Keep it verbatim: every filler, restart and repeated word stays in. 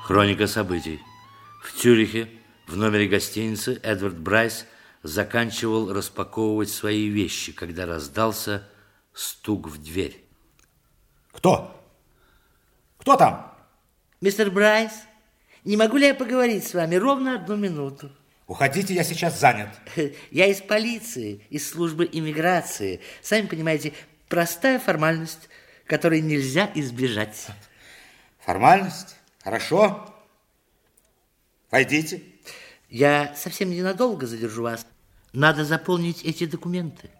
Хроника событий. В Цюрихе, в номере гостиницы, Эдвард Брайс заканчивал распаковывать свои вещи, когда раздался стук в дверь. Кто? Кто там? Мистер Брайс, не могу ли я поговорить с вами ровно одну минуту? Уходите, я сейчас занят. Я из полиции, из службы иммиграции. Сами понимаете, простая формальность, которой нельзя избежать. Формальность? Хорошо. Войдите. Я совсем ненадолго задержу вас. Надо заполнить эти документы.